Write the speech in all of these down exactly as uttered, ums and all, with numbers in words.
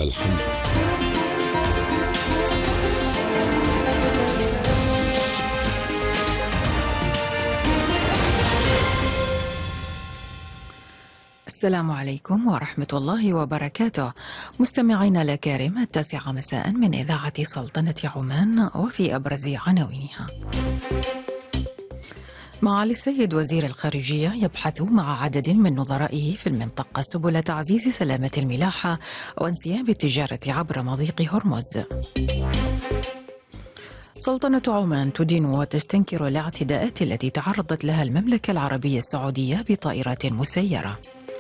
الحمد لله. السلام عليكم ورحمة الله وبركاته. مستمعينا الكرام، التاسعة مساء من إذاعة سلطنة عمان، وفي أبرز عناوينها: معالي السيد وزير الخارجية يبحث مع عدد من نظرائه في المنطقة سبل تعزيز سلامة الملاحة وانسياب التجارة عبر مضيق هرمز. سلطنة عمان تدين وتستنكر الاعتداءات التي تعرضت لها المملكة العربية السعودية بطائرات مسيرة.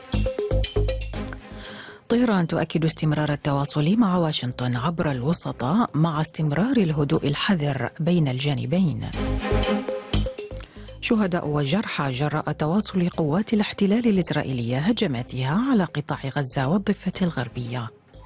طهران تؤكد استمرار التواصل مع واشنطن عبر الوسطاء مع استمرار الهدوء الحذر بين الجانبين. شهداء وجرحى جراء تواصل قوات الاحتلال الإسرائيلية هجماتها على قطاع غزة والضفة الغربية.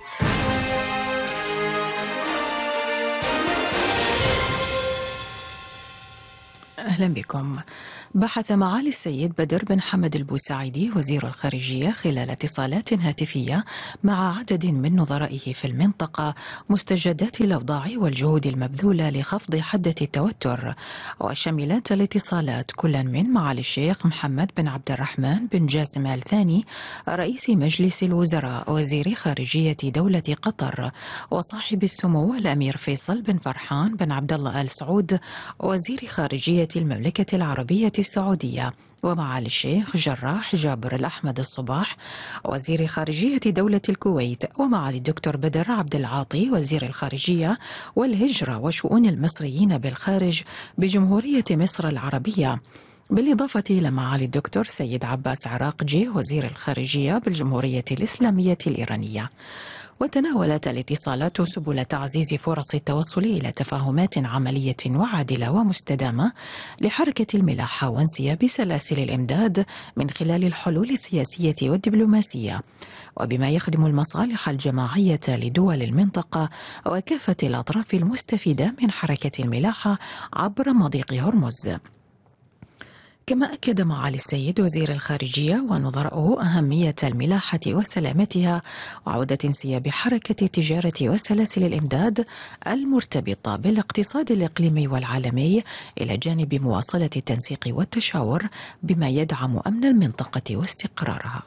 أهلا بكم. بحث معالي السيد بدر بن حمد البوسعيدي وزير الخارجية خلال اتصالات هاتفية مع عدد من نظرائه في المنطقة مستجدات الأوضاع والجهود المبذولة لخفض حدة التوتر، وشملت الاتصالات كل من معالي الشيخ محمد بن عبد الرحمن بن جاسم آل ثاني رئيس مجلس الوزراء وزير خارجية دولة قطر، وصاحب السمو الأمير فيصل بن فرحان بن عبد الله آل سعود وزير خارجية المملكة العربية السعودية، ومعالي الشيخ جراح جابر الأحمد الصباح وزير خارجية دولة الكويت، ومعالي الدكتور بدر عبد العاطي وزير الخارجية والهجرة وشؤون المصريين بالخارج بجمهورية مصر العربية، بالإضافة إلى معالي الدكتور سيد عباس عراقجي وزير الخارجية بالجمهورية الإسلامية الإيرانية. وتناولت الاتصالات سبل تعزيز فرص التوصل إلى تفاهمات عملية وعادلة ومستدامة لحركة الملاحة وانسياب سلاسل الإمداد من خلال الحلول السياسية والدبلوماسية، وبما يخدم المصالح الجماعية لدول المنطقة وكافة الأطراف المستفيدة من حركة الملاحة عبر مضيق هرمز. كما أكد معالي السيد وزير الخارجية ونظرائه أهمية الملاحة وسلامتها وعودة انسياب حركة التجارة وسلاسل الإمداد المرتبطة بالاقتصاد الإقليمي والعالمي، إلى جانب مواصلة التنسيق والتشاور بما يدعم أمن المنطقة واستقرارها.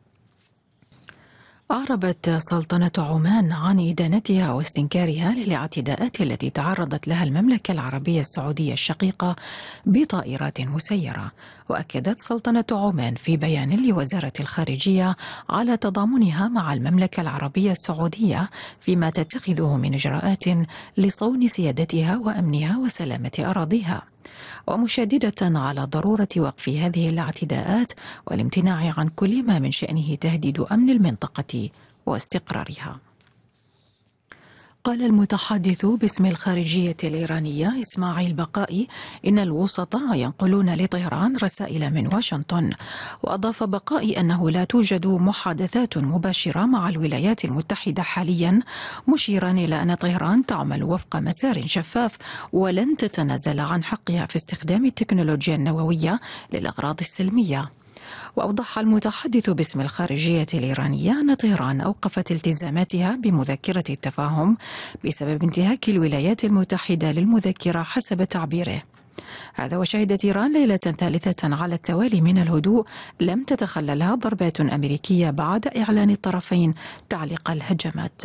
أعربت سلطنة عمان عن إدانتها واستنكارها للاعتداءات التي تعرضت لها المملكة العربية السعودية الشقيقة بطائرات مسيرة، وأكدت سلطنة عمان في بيان لوزارة الخارجية على تضامنها مع المملكة العربية السعودية فيما تتخذه من إجراءات لصون سيادتها وأمنها وسلامة أراضيها، ومشددة على ضرورة وقف هذه الاعتداءات والامتناع عن كل ما من شأنه تهديد أمن المنطقة واستقرارها. قال المتحدث باسم الخارجية الإيرانية إسماعيل بقائي إن الوسطاء ينقلون لطهران رسائل من واشنطن، وأضاف بقائي أنه لا توجد محادثات مباشرة مع الولايات المتحدة حاليا، مشيرا إلى أن طهران تعمل وفق مسار شفاف ولن تتنازل عن حقها في استخدام التكنولوجيا النووية للأغراض السلمية. وأوضح المتحدث باسم الخارجية الإيرانية أن طهران أوقفت التزاماتها بمذكرة التفاهم بسبب انتهاك الولايات المتحدة للمذكرة حسب تعبيره. هذا وشهدت إيران ليلة ثالثة على التوالي من الهدوء لم تتخللها ضربات أمريكية بعد إعلان الطرفين تعليق الهجمات.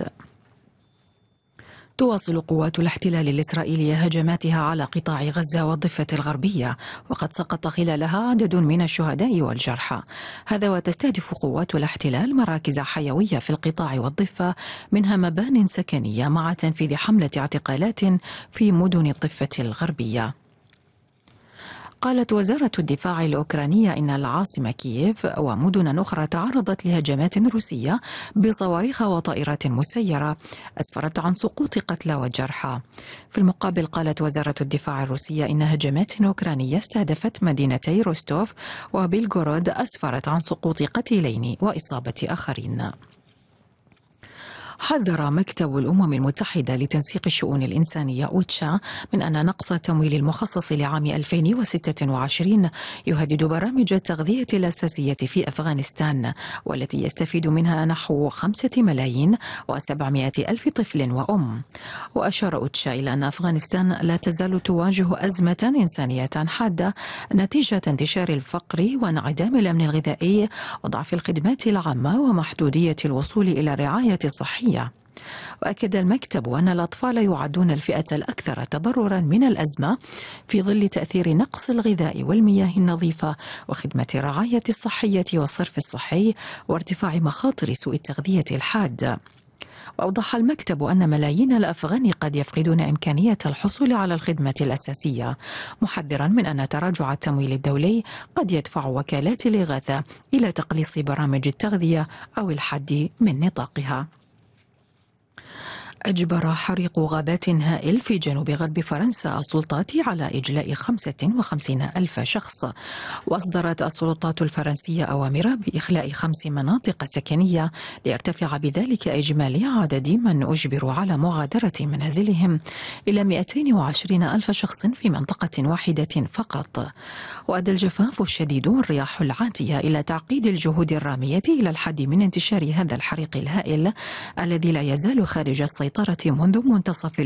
تواصل قوات الاحتلال الإسرائيلية هجماتها على قطاع غزة والضفة الغربية، وقد سقط خلالها عدد من الشهداء والجرحى. هذا وتستهدف قوات الاحتلال مراكز حيوية في القطاع والضفة، منها مبان سكنية، مع تنفيذ حملة اعتقالات في مدن الضفة الغربية. قالت وزارة الدفاع الأوكرانية إن العاصمة كييف ومدن أخرى تعرضت لهجمات روسية بصواريخ وطائرات مسيرة أسفرت عن سقوط قتلى وجرحى. في المقابل قالت وزارة الدفاع الروسية إن هجمات أوكرانية استهدفت مدينتي روستوف وبيلغورود أسفرت عن سقوط قتيلين وإصابة آخرين. حذر مكتب الأمم المتحدة لتنسيق الشؤون الإنسانية أوتشا من أن نقص التمويل المخصص لعام ألفين وستة وعشرين يهدد برامج التغذية الأساسية في أفغانستان، والتي يستفيد منها نحو خمسة ملايين وسبعمائة ألف طفل وأم. وأشار أوتشا إلى أن أفغانستان لا تزال تواجه أزمة إنسانية حادة نتيجة انتشار الفقر وانعدام الأمن الغذائي وضعف الخدمات العامة ومحدودية الوصول إلى الرعاية الصحية. وأكد المكتب أن الأطفال يعدون الفئة الأكثر تضررا من الأزمة في ظل تأثير نقص الغذاء والمياه النظيفة وخدمة الرعاية الصحية والصرف الصحي وارتفاع مخاطر سوء التغذية الحاد. وأوضح المكتب أن ملايين الأفغان قد يفقدون إمكانية الحصول على الخدمة الأساسية، محذرا من أن تراجع التمويل الدولي قد يدفع وكالات الإغاثة إلى تقليص برامج التغذية أو الحد من نطاقها. أجبر حريق غابات هائل في جنوب غرب فرنسا السلطات على إجلاء خمسة وخمسين ألف شخص، وأصدرت السلطات الفرنسية أوامر بإخلاء خمس مناطق سكنية ليرتفع بذلك إجمالي عدد من أجبروا على مغادرة منازلهم إلى مئتين وعشرين ألف شخص في منطقة واحدة فقط. وأدى الجفاف الشديد والرياح العاتية إلى تعقيد الجهود الرامية إلى الحد من انتشار هذا الحريق الهائل الذي لا يزال خارج السيطرة منذ منتصف